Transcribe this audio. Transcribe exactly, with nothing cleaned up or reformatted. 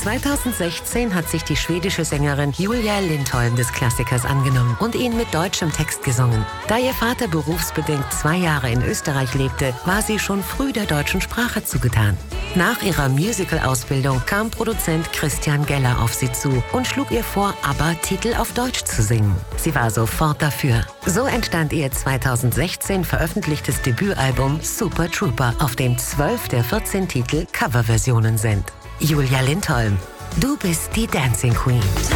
zweitausendsechzehn hat sich die schwedische Sängerin Julia Lindholm des Klassikers angenommen und ihn mit deutschem Text gesungen. Da ihr Vater berufsbedingt zwei Jahre in Österreich lebte, war sie schon früh der deutschen Sprache zugetan. Nach ihrer Musical-Ausbildung kam Produzent Christian Geller auf sie zu und schlug ihr vor, ABBA-Titel auf Deutsch zu singen. Sie war sofort dafür. So entstand ihr zweitausendsechzehn veröffentlichtes Debütalbum Super Trooper, auf dem zwölf der vierzehn Titel Coverversionen sind. Julia Lindholm, du bist die Dancing Queen.